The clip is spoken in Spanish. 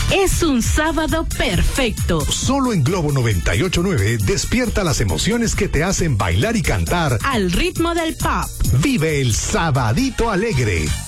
Es un sábado perfecto. Solo en Globo 98.9 despierta las emociones que te hacen bailar y cantar al ritmo del pop. Vive el Sabadito Alegre.